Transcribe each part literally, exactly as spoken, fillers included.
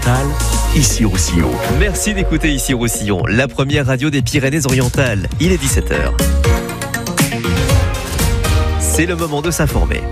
Ici Roussillon. Merci d'écouter Ici Roussillon, la première radio des Pyrénées-Orientales. Il est dix-sept heures. C'est le moment de s'informer.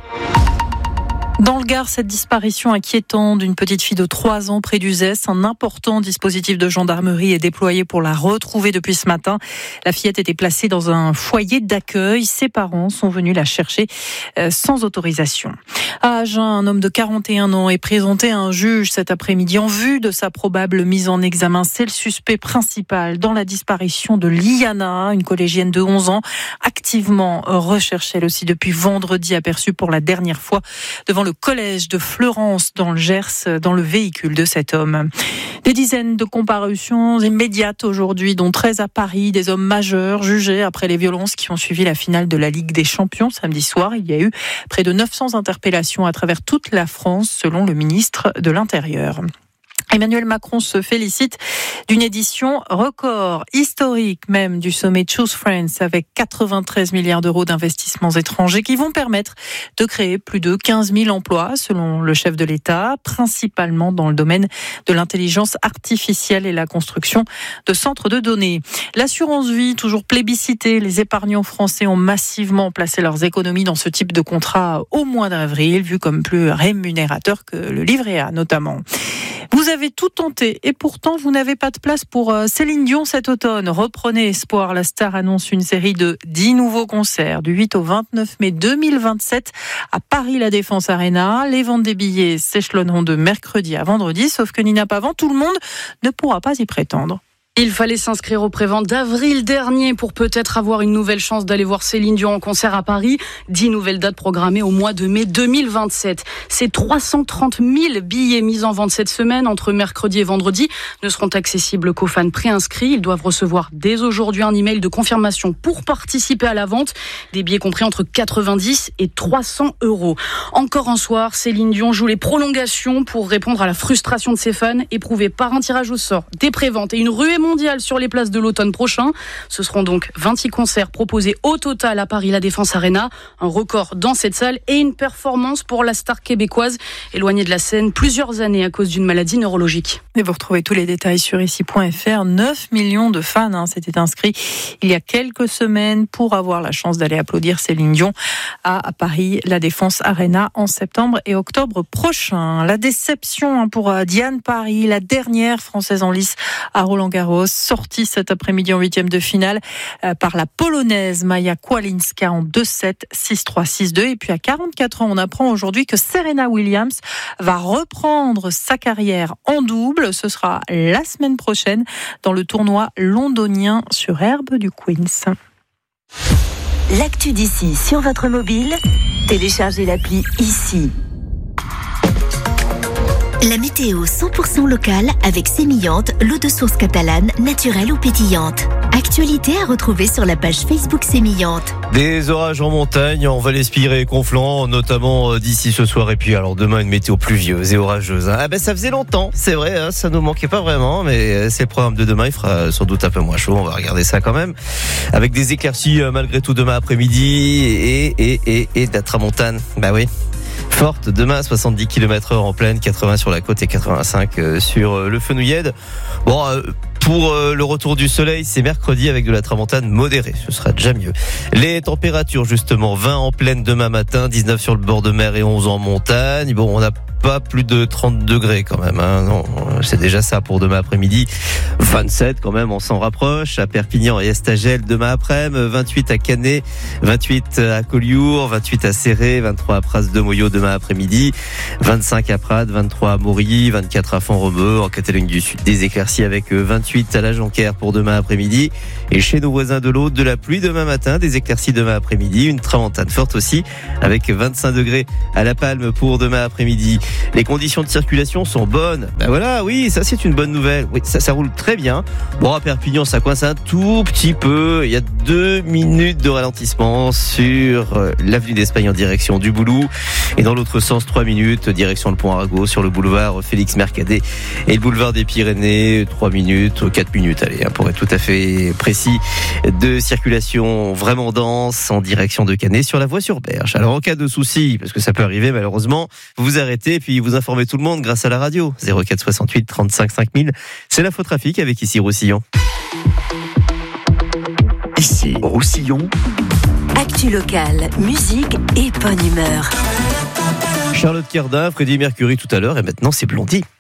Dans le Gard, cette disparition inquiétante d'une petite fille de trois ans près d'Uzès, un important dispositif de gendarmerie est déployé pour la retrouver depuis ce matin. La fillette était placée dans un foyer d'accueil. Ses parents sont venus la chercher euh, sans autorisation. À Agen, un homme de quarante et un ans est présenté à un juge cet après-midi en vue de sa probable mise en examen. C'est le suspect principal dans la disparition de Liana, une collégienne de onze ans, activement recherchée elle aussi depuis vendredi, aperçue pour la dernière fois devant le collège de Fleurance dans le Gers, dans le véhicule de cet homme. Des dizaines de comparutions immédiates aujourd'hui, dont treize à Paris, des hommes majeurs jugés après les violences qui ont suivi la finale de la Ligue des Champions samedi soir. Il y a eu près de neuf cents interpellations à travers toute la France, selon le ministre de l'Intérieur. Emmanuel Macron se félicite d'une édition record, historique même, du sommet Choose France, avec quatre-vingt-treize milliards d'euros d'investissements étrangers qui vont permettre de créer plus de quinze mille emplois, selon le chef de l'État, principalement dans le domaine de l'intelligence artificielle et la construction de centres de données. L'assurance vie, toujours plébiscitée, les épargnants français ont massivement placé leurs économies dans ce type de contrat au mois d'avril, vu comme plus rémunérateur que le livret A notamment. Vous avez tout tenté et pourtant vous n'avez pas de place pour Céline Dion cet automne. Reprenez espoir, la star annonce une série de dix nouveaux concerts du huit au vingt-neuf mai deux mille vingt-sept à Paris La Défense Arena. Les ventes des billets s'échelonneront de mercredi à vendredi, sauf que Nina Pavant, tout le monde ne pourra pas y prétendre. Il fallait s'inscrire au prévent d'avril dernier pour peut-être avoir une nouvelle chance d'aller voir Céline Dion en concert à Paris. Dix nouvelles dates programmées au mois de mai deux mille vingt-sept. Ces trois cent trente mille billets mis en vente cette semaine entre mercredi et vendredi ne seront accessibles qu'aux fans préinscrits. Ils doivent recevoir dès aujourd'hui un email de confirmation pour participer à la vente. Des billets compris entre quatre-vingt-dix et trois cents euros. Encore un soir, Céline Dion joue les prolongations pour répondre à la frustration de ses fans, éprouvée par un tirage au sort, des préventes et une ruée mondiale sur les places de l'automne prochain. Ce seront donc vingt-six concerts proposés au total à Paris La Défense Arena, un record dans cette salle et une performance pour la star québécoise éloignée de la scène plusieurs années à cause d'une maladie neurologique. Et vous retrouvez tous les détails sur ici point f r. neuf millions de fans hein, s'étaient inscrits il y a quelques semaines pour avoir la chance d'aller applaudir Céline Dion à Paris La Défense Arena en septembre et octobre prochain. La déception hein, pour Diane Paris, la dernière française en lice à Roland-Garros, sortie cet après-midi en huitième de finale euh, par la polonaise Maja Kłalinska en deux sept, six trois, six deux. Et puis à quarante-quatre ans, on apprend aujourd'hui que Serena Williams va reprendre sa carrière en double. Ce sera la semaine prochaine dans le tournoi londonien sur herbe du Queens. L'actu d'ici sur votre mobile, téléchargez l'appli ici. La météo cent pour cent locale avec Sémillante, l'eau de source catalane, naturelle ou pétillante. Actualité à retrouver sur la page Facebook Sémillante. Des orages en montagne, en Val-Espire et Conflans, notamment d'ici ce soir. Et puis alors demain, une météo pluvieuse et orageuse. Ah ben ça faisait longtemps, c'est vrai, hein, ça nous manquait pas vraiment, mais c'est le programme de demain. Il fera sans doute un peu moins chaud, on va regarder ça quand même. Avec des éclaircies malgré tout demain après-midi et, et, et, et de la tramontane. Bah oui. Forte, demain soixante-dix kilomètres heure en plaine, quatre-vingts sur la côte et quatre-vingt-cinq sur le Fenouillède. Bon, pour le retour du soleil, c'est mercredi avec de la tramontane modérée, ce sera déjà mieux. Les températures justement, vingt en plaine demain matin, dix-neuf sur le bord de mer et onze en montagne. Bon, on a pas plus de trente degrés quand même, hein. Non, c'est déjà ça pour demain après-midi. vingt-sept quand même, on s'en rapproche. À Perpignan et Estagel demain après-midi, vingt-huit à Canet, vingt-huit à Collioure, vingt-huit à Céré, vingt-trois à Pras-de-Moyau demain après-midi, vingt-cinq à Prades, vingt-trois à Maury, vingt-quatre à Font-Romeu, en Catalogne du Sud des éclaircies avec vingt-huit à la Jonquère pour demain après-midi. Et chez nos voisins de l'Aude, de la pluie demain matin, des éclaircies demain après-midi, une tramontane forte aussi avec vingt-cinq degrés à La Palme pour demain après-midi. Les conditions de circulation sont bonnes. Ben voilà, oui. oui, ça c'est une bonne nouvelle. Oui, ça, ça roule très bien. Bon, à Perpignan, ça coince un tout petit peu. Il y a deux minutes de ralentissement sur euh, l'avenue d'Espagne en direction du Boulou. Et dans l'autre sens, trois minutes, direction le pont Arago sur le boulevard Félix Mercadet et le boulevard des Pyrénées. trois minutes, quatre minutes, allez, hein, pour être tout à fait précis, de circulation vraiment dense en direction de Canet sur la voie sur Berge. Alors, en cas de souci, parce que ça peut arriver malheureusement, vous vous arrêtez et puis vous informez tout le monde grâce à la radio. zéro quatre soixante-huit trente-cinq cinq mille. C'est l'infotrafic avec ici Roussillon. Ici Roussillon. Actu locale, musique et bonne humeur. Charlotte Cardin, Freddie Mercury tout à l'heure et maintenant c'est Blondie.